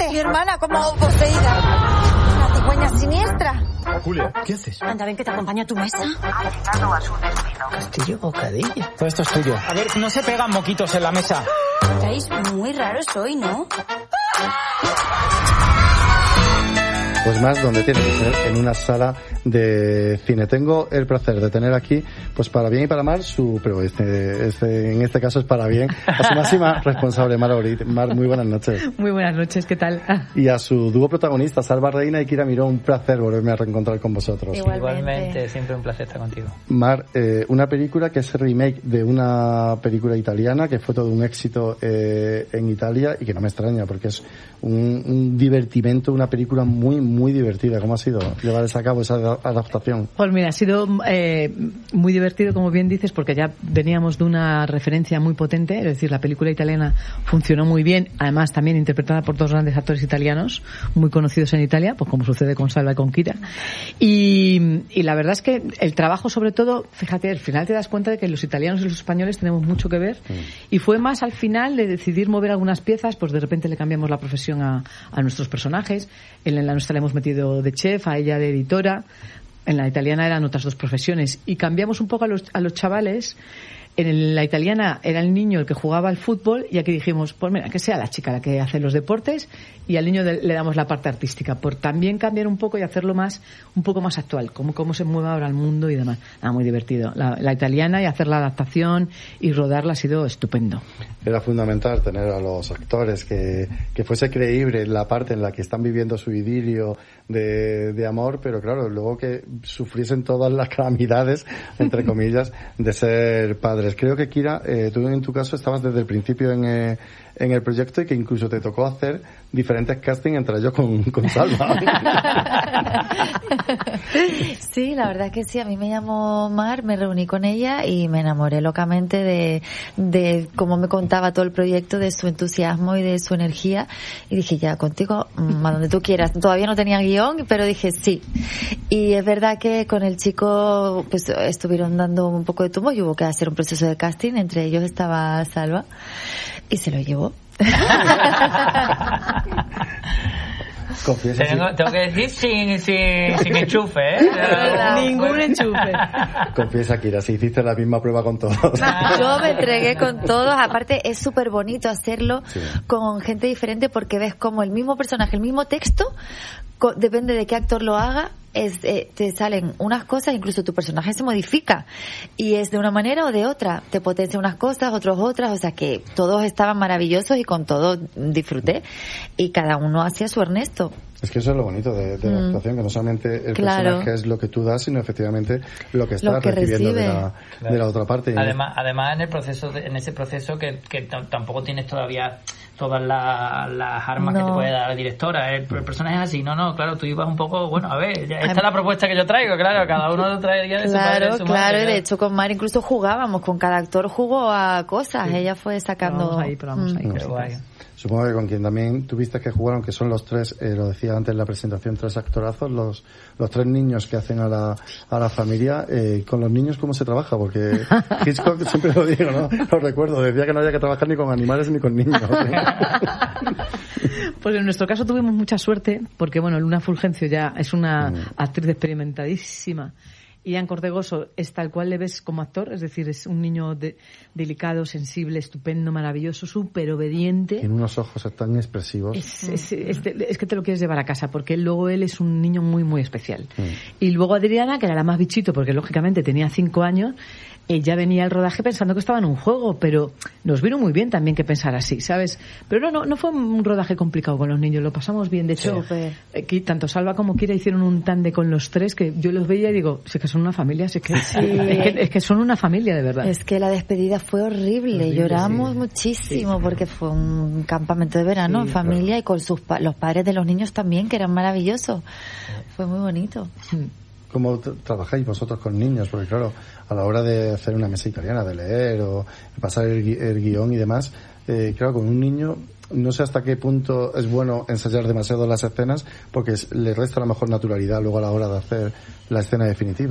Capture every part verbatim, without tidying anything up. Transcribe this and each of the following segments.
Mi hermana como poseída. Una cigüeña siniestra. Julia, ¿qué haces? Anda, ven que te acompaña a tu mesa. Ha llegado a su destino. Castillo Bocadilla. Todo esto es tuyo. A ver, no se pegan moquitos en la mesa. Estáis muy raros hoy, ¿no? Pues más donde tiene que ser, en una sala de cine. Tengo el placer de tener aquí, pues para bien y para mal, su, pero este, este, en este caso es para bien, a su máxima responsable, Mar Orit. Mar, muy buenas noches. Muy buenas noches, ¿qué tal? Y a su dúo protagonista, Salva Reina y Kira Miró, un placer volverme a reencontrar con vosotros. Igualmente, Igualmente siempre un placer estar contigo. Mar, eh, una película que es remake de una película italiana que fue todo un éxito eh, en Italia y que no me extraña porque es un, un divertimento, una película muy, muy divertida. ¿Cómo ha sido llevar a cabo esa adaptación? Pues mira, ha sido eh, muy divertido, como bien dices, porque ya veníamos de una referencia muy potente, es decir, la película italiana funcionó muy bien, además también interpretada por dos grandes actores italianos muy conocidos en Italia, pues como sucede con Salva y con Kira. Y, y la verdad es que el trabajo, sobre todo, fíjate, al final te das cuenta de que los italianos y los españoles tenemos mucho que ver, mm. y fue más al final de decidir mover algunas piezas, pues de repente le cambiamos la profesión a, a nuestros personajes. En la nuestra le hemos metido de chef, a ella de editora. En la italiana eran otras dos profesiones y cambiamos un poco a los, a los chavales. En la italiana era el niño el que jugaba al fútbol y aquí dijimos, pues mira, que sea la chica la que hace los deportes y al niño de, le damos la parte artística, por también cambiar un poco y hacerlo más, un poco más actual, cómo, cómo se mueve ahora el mundo y demás. Ah, muy divertido. La, la italiana y hacer la adaptación y rodarla ha sido estupendo. Era fundamental tener a los actores que, que fuese creíble la parte en la que están viviendo su idilio de, de amor, pero claro, luego que sufriesen todas las calamidades, entre comillas, de ser padres. Creo que, Kira, eh, tú en tu caso estabas desde el principio en, eh, en el proyecto y que incluso te tocó hacer diferentes castings, entre ellos con, con Salva. Sí, la verdad es que sí, a mí me llamó Mar, me reuní con ella y me enamoré locamente de, de cómo me contaba todo el proyecto, de su entusiasmo y de su energía, y dije, ya, contigo, a donde tú quieras. Todavía no tenía guión, pero dije sí. Y es verdad que con el chico pues estuvieron dando un poco de tumbo y hubo que hacer un proceso de casting, entre ellos estaba Salva y se lo llevó. Confiesa, tengo, sí. tengo que decir sin, sin, sin enchufe, ¿eh? Ningún enchufe. Confiesa, Kira, si hiciste la misma prueba con todos. Yo me entregué con todos. Aparte, es súper bonito hacerlo sí. con gente diferente porque ves como el mismo personaje, el mismo texto, co- depende de qué actor lo haga, es, eh, te salen unas cosas, incluso tu personaje se modifica y es de una manera o de otra, te potencia unas cosas, otros otras, o sea que todos estaban maravillosos y con todos disfruté y cada uno hacía su Ernesto. Es que eso es lo bonito de, de la mm. actuación, que no solamente el claro. personaje es lo que tú das, sino efectivamente lo que estás lo que recibiendo recibe. de la, claro. de la otra parte. Además, además en el proceso, de, en ese proceso que, que t- tampoco tienes todavía todas la, las armas no. que te puede dar la directora. El, el personaje es así, no, no, claro, tú ibas un poco, bueno, a ver, ya, esta es la propuesta que yo traigo, claro, cada uno traería de claro, su padre, de su claro, madre. Y de hecho con Mar incluso jugábamos, con cada actor jugó a cosas, sí. ella fue sacando... Probamos ahí, probamos ahí. Mm. Guay. Supongo que con quien también tuviste que jugar, aunque son los tres, eh, lo decía antes en la presentación, tres actorazos, los los tres niños que hacen a la a la familia. Eh, con los niños, ¿cómo se trabaja? Porque Hitchcock, siempre lo digo, ¿no? Lo recuerdo, decía que no había que trabajar ni con animales ni con niños. Pues en nuestro caso tuvimos mucha suerte, porque bueno, Luna Fulgencio ya es una mm. actriz experimentadísima. Y Ian Cortegoso es tal cual le ves como actor, es decir, es un niño de, delicado, sensible, estupendo, maravilloso, súper obediente. Tiene unos ojos tan expresivos. Es, es, es, es que te lo quieres llevar a casa, porque luego él es un niño muy, muy especial. Mm. Y luego Adriana, que era la más bichito, porque lógicamente tenía cinco años, ella venía al rodaje pensando que estaba en un juego, pero nos vino muy bien también que pensara así, ¿sabes? Pero no, no, no fue un rodaje complicado con los niños, lo pasamos bien. De hecho, sí. aquí, tanto Salva como Kira hicieron un tande con los tres, que yo los veía y digo, si es que son una familia, si es que, sí. es, que es que son una familia, de verdad. Es que la despedida fue horrible, horrible lloramos sí. muchísimo, sí. porque fue un campamento de verano sí, en familia, claro. y con sus pa- los padres de los niños también, que eran maravillosos. Fue muy bonito. Sí. ¿Cómo t- trabajáis vosotros con niños? Porque claro, a la hora de hacer una mesa italiana, de leer o pasar el, gui- el guión y demás, eh, claro, con un niño no sé hasta qué punto es bueno ensayar demasiado las escenas, porque es, le resta la mejor naturalidad luego a la hora de hacer la escena definitiva.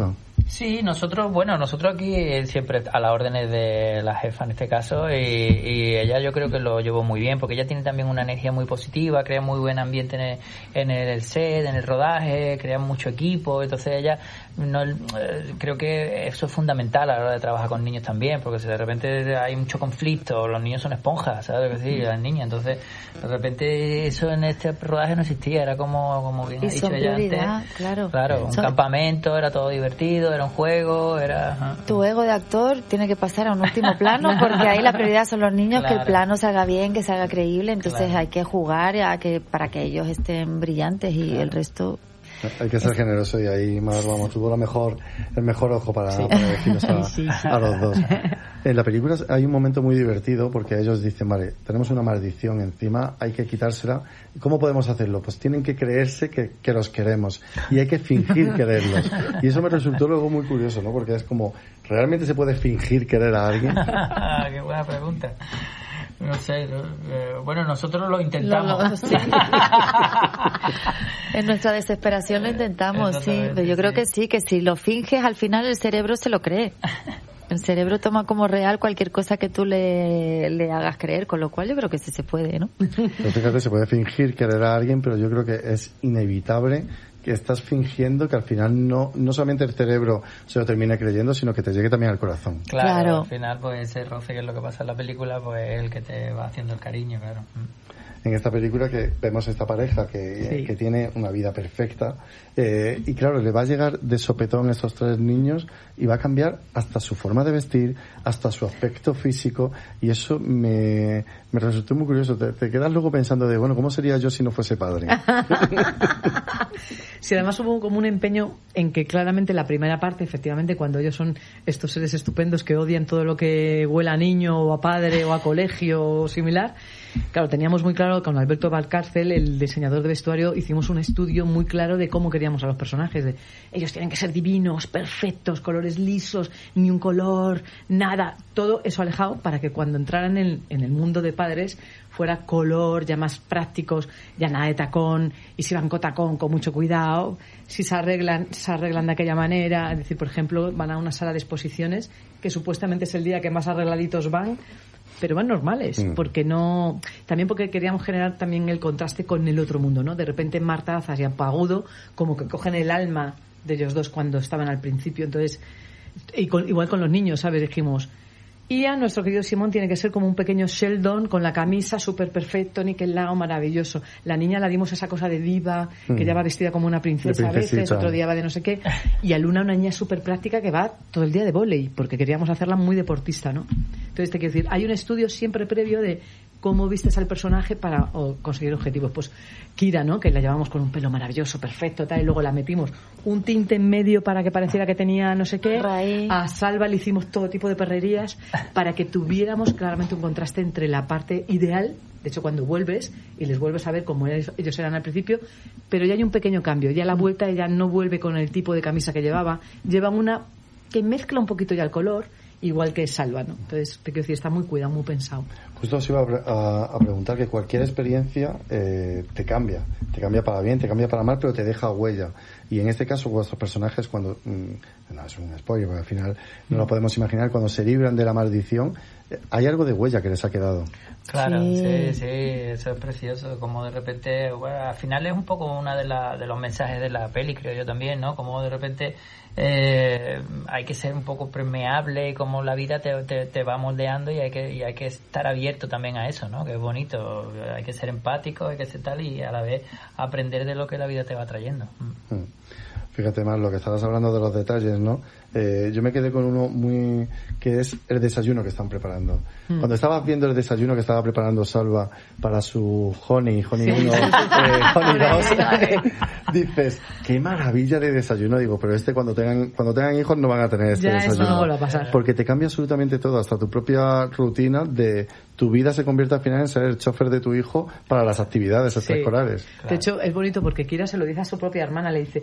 Sí, nosotros, bueno, nosotros aquí siempre a las órdenes de la jefa en este caso, y, y ella yo creo que lo llevó muy bien, porque ella tiene también una energía muy positiva, crea muy buen ambiente en el, en el set, en el rodaje, crea mucho equipo, entonces ella, no, creo que eso es fundamental a la hora de trabajar con niños también, porque si de repente hay mucho conflicto, los niños son esponjas, ¿sabes? Es decir, las niñas, entonces de repente eso en este rodaje no existía, era como, como bien ha dicho ella antes, claro, claro, un son... campamento, era todo divertido, era un juego, era... Ajá. Tu ego de actor tiene que pasar a un último plano, porque ahí la prioridad son los niños, claro. que el plano salga bien, que salga creíble, entonces Claro. hay que jugar a que, para que ellos estén brillantes y claro. el resto... Hay que ser generoso y ahí, Mar, vamos, tuvo la mejor, el mejor ojo para, sí. para elegirnos a, sí, sí. a los dos. En la película hay un momento muy divertido porque ellos dicen, vale, tenemos una maldición encima, hay que quitársela. ¿Cómo podemos hacerlo? Pues tienen que creerse que, que los queremos y hay que fingir quererlos. Y eso me resultó luego muy curioso, ¿no? Porque es como, ¿realmente se puede fingir querer a alguien? Qué buena pregunta. No sé, eh, bueno, nosotros lo intentamos. Lo, lo, sí. En nuestra desesperación lo intentamos, sí. Pero yo creo que sí, que si lo finges, al final el cerebro se lo cree. El cerebro toma como real cualquier cosa que tú le, le hagas creer, con lo cual yo creo que sí se puede, ¿no? Pero fíjate, se puede fingir querer a alguien, pero yo creo que es inevitable que estás fingiendo que al final no no solamente el cerebro se lo termine creyendo, sino que te llegue también al corazón. Claro, claro. Al final pues ese roce, que es lo que pasa en la película, pues es el que te va haciendo el cariño, claro. En esta película que vemos esta pareja que, sí. que tiene una vida perfecta eh, y claro, le va a llegar de sopetón a estos tres niños y va a cambiar hasta su forma de vestir, hasta su aspecto físico, y eso me, me resultó muy curioso. Te, te quedas luego pensando de, bueno, ¿cómo sería yo si no fuese padre? Sí, además hubo como un empeño en que claramente la primera parte, efectivamente, cuando ellos son estos seres estupendos que odian todo lo que huela a niño o a padre o a colegio o similar, claro, teníamos muy claro con Alberto Valcárcel, el diseñador de vestuario, hicimos un estudio muy claro de cómo queríamos a los personajes, de ellos tienen que ser divinos, perfectos, colores lisos, ni un color, nada, todo eso alejado para que cuando entraran en, en el mundo de padres fuera color, ya más prácticos, ya nada de tacón, y si van con tacón, con mucho cuidado, si se arreglan, se arreglan de aquella manera, es decir, por ejemplo, van a una sala de exposiciones que supuestamente es el día que más arregladitos van, pero van normales, mm. porque no, también porque queríamos generar también el contraste con el otro mundo, ¿no? De repente Marta Azas y Ampagudo como que cogen el alma de ellos dos cuando estaban al principio, entonces, y con, igual con los niños, ¿sabes? Dijimos, Ian, nuestro querido Simón, tiene que ser como un pequeño Sheldon con la camisa súper perfecto, niquelado, maravilloso. La niña la dimos esa cosa de diva, mm. que ya va vestida como una princesa a veces, otro día va de no sé qué. Y a Luna, una niña súper práctica que va todo el día de vóley, porque queríamos hacerla muy deportista, ¿no? Entonces, te quiero decir, hay un estudio siempre previo de cómo vistes al personaje para o, conseguir objetivos. Pues Kira, ¿no? Que la llevamos con un pelo maravilloso, perfecto, tal, y luego la metimos un tinte en medio para que pareciera que tenía no sé qué. Raíz. A Salva le hicimos todo tipo de perrerías para que tuviéramos claramente un contraste entre la parte ideal, de hecho cuando vuelves y les vuelves a ver como ellos eran al principio, pero ya hay un pequeño cambio, ya la vuelta ella no vuelve con el tipo de camisa que llevaba, llevan una que mezcla un poquito ya el color, igual que Salva, ¿no? Entonces, te quiero decir, está muy cuidado, muy pensado. Justo os iba a, a, a preguntar que cualquier experiencia eh, te cambia, te cambia para bien, te cambia para mal, pero te deja huella. Y en este caso, vuestros personajes, cuando, mmm, no es un spoiler, porque al final no lo podemos imaginar, cuando se libran de la maldición, eh, hay algo de huella que les ha quedado. Claro, sí, sí, sí, eso es precioso, como de repente, bueno, al final es un poco una de, la, de los mensajes de la peli, creo yo también, ¿no? Como de repente eh, hay que ser un poco permeable, como la vida te, te, te va moldeando y hay que y hay que estar abierto también a eso, ¿no? Que es bonito, hay que ser empático, hay que ser tal y a la vez aprender de lo que la vida te va trayendo. Mm. Fíjate más lo que estabas hablando de los detalles, ¿no? Eh, yo me quedé con uno muy que es el desayuno que están preparando. Mm. Cuando estabas viendo el desayuno que estaba preparando Salva para su Honey, Honey uno, sí. eh, Honey dos, dices, qué maravilla de desayuno. Digo, pero este cuando tengan cuando tengan hijos no van a tener este ya desayuno. Eso no vuelve a pasar. Porque te cambia absolutamente todo, hasta tu propia rutina de tu vida se convierte al final en ser el chofer de tu hijo para las actividades extraescolares. Sí. Claro. De hecho, es bonito porque Kira se lo dice a su propia hermana, le dice,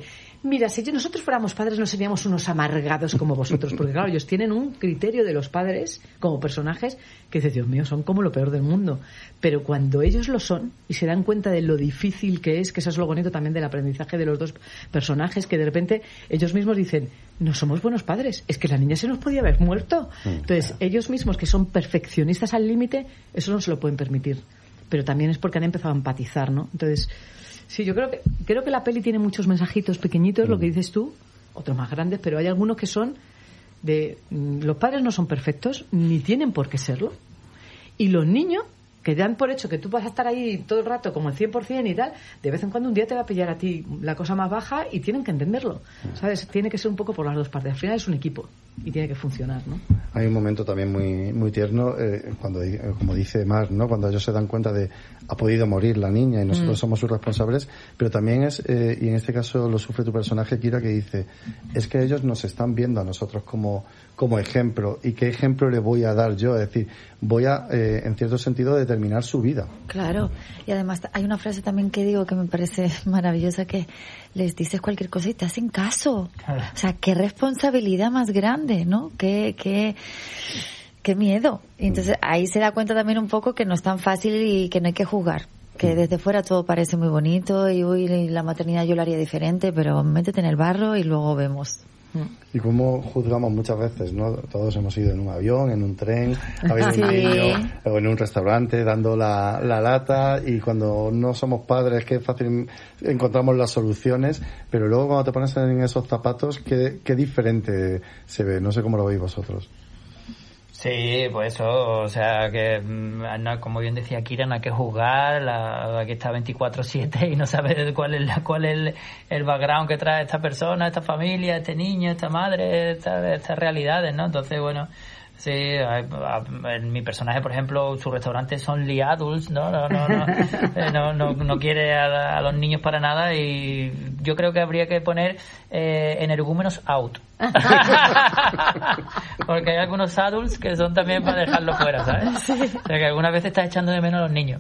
Mira, si nosotros fuéramos padres no seríamos unos amargados como vosotros, porque claro, ellos tienen un criterio de los padres como personajes que dices, Dios mío, son como lo peor del mundo. Pero cuando ellos lo son y se dan cuenta de lo difícil que es, que eso es lo bonito también del aprendizaje de los dos personajes, que de repente ellos mismos dicen, no somos buenos padres, es que la niña se nos podía haber muerto. Entonces, ellos mismos que son perfeccionistas al límite, eso no se lo pueden permitir. Pero también es porque han empezado a empatizar, ¿no? Entonces... Sí, yo creo que creo que la peli tiene muchos mensajitos pequeñitos, mm. lo que dices tú, otros más grandes, pero hay algunos que son de... Los padres no son perfectos, ni tienen por qué serlo. Y los niños, que dan por hecho que tú vas a estar ahí todo el rato como el cien por ciento y tal, de vez en cuando un día te va a pillar a ti la cosa más baja y tienen que entenderlo, ¿sabes? Tiene que ser un poco por las dos partes. Al final es un equipo y tiene que funcionar, ¿no? Hay un momento también muy muy tierno, eh, cuando como dice Mar, ¿no? Cuando ellos se dan cuenta de ha podido morir la niña y nosotros mm. somos sus responsables, pero también es, eh, y en este caso lo sufre tu personaje, Kira, que dice, es que ellos nos están viendo a nosotros como como ejemplo, y qué ejemplo le voy a dar yo, es decir, voy a, eh, en cierto sentido, determinar su vida. Claro, y además hay una frase también que digo que me parece maravillosa, que les dices cualquier cosa y te hacen caso. Claro. O sea, qué responsabilidad más grande, ¿no? Qué, qué, qué miedo. Y entonces ahí se da cuenta también un poco que no es tan fácil y que no hay que juzgar. Que desde fuera todo parece muy bonito y uy, la maternidad yo la haría diferente, pero métete en el barro y luego vemos. Y como juzgamos muchas veces, ¿no? Todos hemos ido en un avión, en un tren, ha habido sí. un niño, o en un restaurante dando la, la lata, y cuando no somos padres, qué fácil encontramos las soluciones, pero luego cuando te pones en esos zapatos, qué, qué diferente se ve. No sé cómo lo veis vosotros. Sí, pues eso, o sea, que no, como bien decía Kira, no hay que juzgar, la, aquí está veinticuatro siete y no sabe cuál es, la, cuál es el, el background que trae esta persona, esta familia, este niño, esta madre, esta, estas realidades, ¿no? Entonces, bueno, sí, en mi personaje, por ejemplo, sus restaurantes son only adults, ¿no? No, no, no, no, no, no quiere a, a los niños para nada, y yo creo que habría que poner eh, energúmenos out. Porque hay algunos adults que son también para dejarlo fuera, ¿sabes? O sea, que algunas veces estás echando de menos a los niños.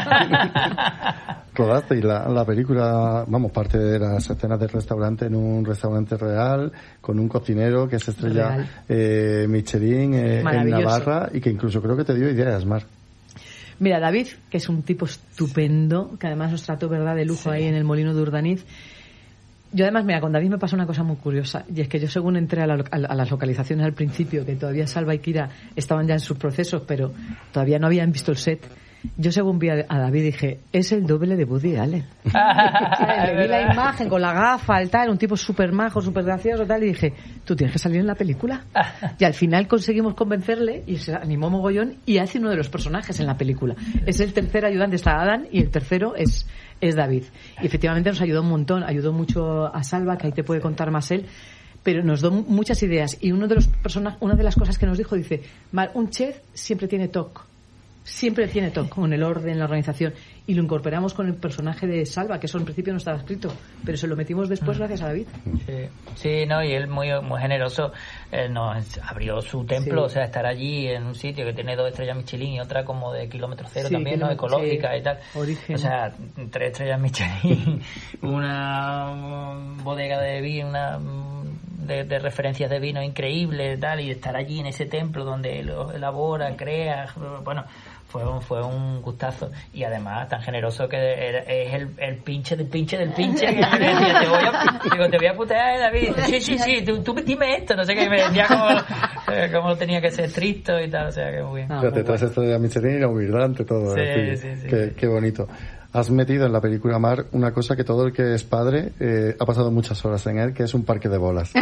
Rodaste y la, la película, vamos, parte de las escenas del restaurante en un restaurante real, con un cocinero que es estrella eh, Michelin eh, en Navarra, y que incluso creo que te dio ideas, Mar. Mira, David, que es un tipo estupendo, que además nos trató, verdad, de lujo sí. ahí en el Molino de Urdaniz. Yo además, mira, con David me pasó una cosa muy curiosa, y es que yo según entré a, la, a, a las localizaciones al principio, que todavía Salva y Kira estaban ya en sus procesos, pero todavía no habían visto el set, yo según vi a, a David dije, es el doble de Woody Allen. ¿Sabes? Le vi la imagen con la gafa, el tal, un tipo súper majo, súper gracioso, tal, y dije, tú tienes que salir en la película. Y al final conseguimos convencerle y se animó mogollón y hace uno de los personajes en la película. Es el tercer ayudante, está Adam, y el tercero es es David. Y efectivamente nos ayudó un montón, ayudó mucho a Salva, que ahí te puede contar más él, pero nos dio muchas ideas. Y uno de los personas, una de las cosas que nos dijo, dice, Mar, un chef siempre tiene toque. Siempre tiene toque con el orden, la organización, y lo incorporamos con el personaje de Salva, que eso en principio no estaba escrito, pero se lo metimos después gracias a David. Sí, sí, no, y él muy muy generoso, él nos abrió su templo, sí. O sea, estar allí en un sitio que tiene dos estrellas Michelin y otra como de kilómetro cero sí, también, ¿no? Ecológica sí. y tal. Origen. O sea, tres estrellas Michelin, una bodega de vino, una de, de referencias de vino increíble, tal, y estar allí en ese templo donde lo elabora, crea, bueno, fue un, fue un gustazo, y además tan generoso que es el, el pinche del pinche del pinche que yo le decía, te voy a, digo, te voy a putear, David, sí, sí, sí, tú, tú dime esto, no sé qué, me decía como, eh, como tenía que ser estricto y tal, o sea que muy bien. O sea, te traes esto de la Michelin y la humildad ante todo, sí, decir, sí, sí, qué, sí. qué bonito. Has metido en la película, Mar, una cosa que todo el que es padre eh, ha pasado muchas horas en él, que es un parque de bolas.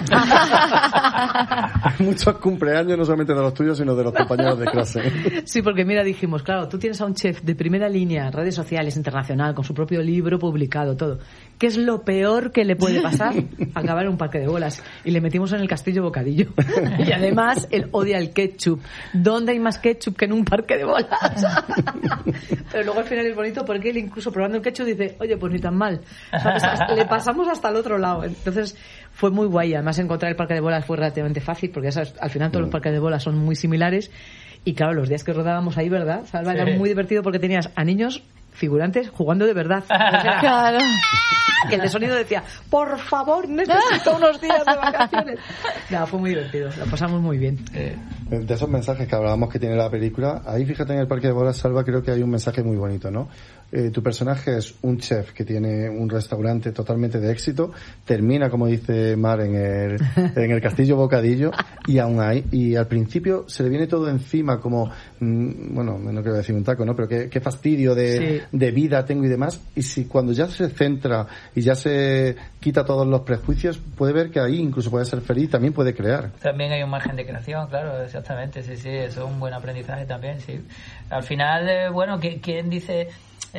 Muchos cumpleaños, no solamente de los tuyos, sino de los compañeros de clase. Sí, porque mira, dijimos, claro, tú tienes a un chef de primera línea, redes sociales, internacional, con su propio libro publicado, todo. ¿Qué es lo peor que le puede pasar? Acabar en un parque de bolas. Y le metimos en el castillo bocadillo. Y además, él odia el ketchup. ¿Dónde hay más ketchup que en un parque de bolas? Pero luego al final es bonito porque él incluso probando el ketchup dice, oye, pues ni tan mal. O sea, pues le pasamos hasta el otro lado. Entonces fue muy guay. Además, encontrar el parque de bolas fue relativamente fácil porque sabes, al final todos los parques de bolas son muy similares. Y claro, los días que rodábamos ahí, ¿verdad? Salva, sí. Era muy divertido porque tenías a niños figurantes jugando de verdad. Claro. Que el de sonido decía, por favor, necesito unos días de vacaciones. No, fue muy divertido, lo pasamos muy bien. Eh, de esos mensajes que hablábamos que tiene la película, ahí fíjate en el Parque de Bolas, Salva, creo que hay un mensaje muy bonito, ¿no? Eh, tu personaje es un chef que tiene un restaurante totalmente de éxito, termina, como dice Mar, en el, en el Castillo Bocadillo, y aún hay, y al principio se le viene todo encima como, mmm, bueno, no quiero decir un taco, ¿no? Pero qué, qué fastidio de, sí. de vida tengo y demás, y si cuando ya se centra y ya se quita todos los prejuicios, puede ver que ahí incluso puede ser feliz, también puede crear. También hay un margen de creación, claro, exactamente, sí, sí, eso es un buen aprendizaje también, sí. Al final, eh, bueno, ¿quién dice...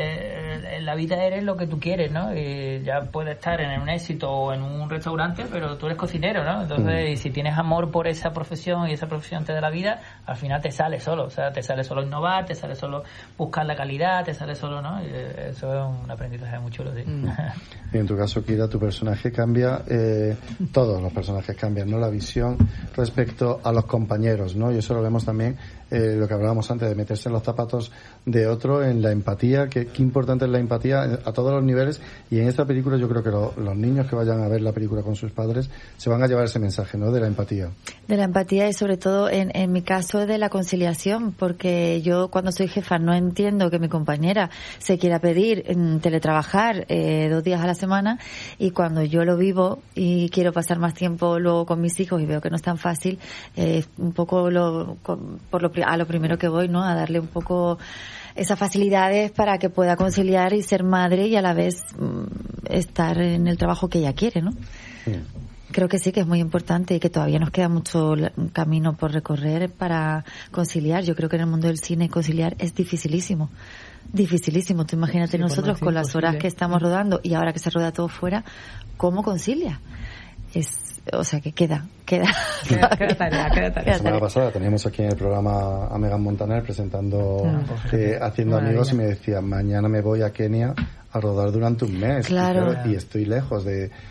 Eh, en la vida eres lo que tú quieres, ¿no? Y ya puedes estar en un éxito o en un restaurante, pero tú eres cocinero, ¿no? Entonces, mm. y si tienes amor por esa profesión y esa profesión te da la vida, al final te sale solo, o sea, te sale solo innovar, te sale solo buscar la calidad, te sale solo, ¿no? Y eso es un aprendizaje muy chulo, sí. Mm. Y en tu caso, Kira, tu personaje cambia, eh, todos los personajes cambian, ¿no? La visión respecto a los compañeros, ¿no? Y eso lo vemos también, eh, lo que hablábamos antes, de meterse en los zapatos de otro, en la empatía, que qué importante es la empatía a todos los niveles, y en esta película yo creo que lo, los niños que vayan a ver la película con sus padres se van a llevar ese mensaje, ¿no? De la empatía. De la empatía y sobre todo en, en mi caso de la conciliación, porque yo cuando soy jefa no entiendo que mi compañera se quiera pedir en teletrabajar eh, dos días a la semana, y cuando yo lo vivo y quiero pasar más tiempo luego con mis hijos y veo que no es tan fácil, eh, un poco lo, por lo, a lo primero que voy, ¿no? A darle un poco esas facilidades para que pueda conciliar y ser madre y a la vez mm, estar en el trabajo que ella quiere, ¿no? Sí. Creo que sí, que es muy importante y que todavía nos queda mucho camino por recorrer para conciliar. Yo creo que en el mundo del cine conciliar es dificilísimo. Dificilísimo. Tú imagínate sí, nosotros con las horas que estamos rodando y ahora que se rueda todo fuera, ¿cómo concilia? Es, o sea que queda, queda. Queda, queda tarea, queda tarea. La semana pasada teníamos aquí en el programa a Megan Montaner presentando, no, eh, Haciendo Amigos, y me decía, mañana me voy a Kenia a rodar durante un mes. Claro. Y, claro, y estoy lejos de,